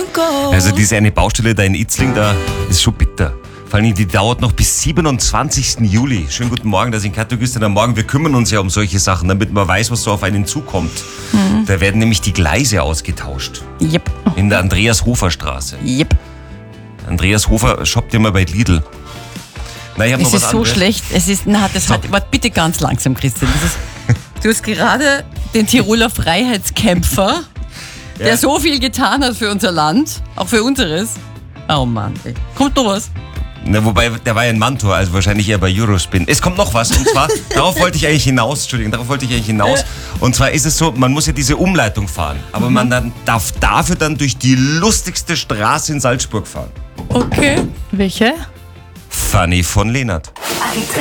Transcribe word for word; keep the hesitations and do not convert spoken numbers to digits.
Also diese eine Baustelle da in Itzling, da ist schon bitter. Vor allem, die dauert noch bis siebenundzwanzigsten Juli. Schönen guten Morgen, da sind Katogüsten am Morgen. Wir kümmern uns ja um solche Sachen, damit man weiß, was so auf einen zukommt. Mhm. Da werden nämlich die Gleise ausgetauscht. Yep. In der Andreas-Hofer-Straße. Yep. Andreas Hofer shoppt immer bei Lidl. Na, ich hab es noch was ist so anderes. schlecht. Es ist, na, das hat, warte bitte ganz langsam, Christian. Das ist, du hast gerade den Tiroler Freiheitskämpfer, Ja. der so viel getan hat für unser Land, auch für unseres. Oh Mann, ey. Kommt noch was? Na, wobei, der war ja in Mantua, also wahrscheinlich eher bei Eurospin. Es kommt noch was, und zwar, darauf wollte ich eigentlich hinaus, Entschuldigung, darauf wollte ich eigentlich hinaus. Und zwar ist es so, man muss ja diese Umleitung fahren, aber man dann darf dafür dann durch die lustigste Straße in Salzburg fahren. Okay. Welche? Fanny von Lehnert. Aktuell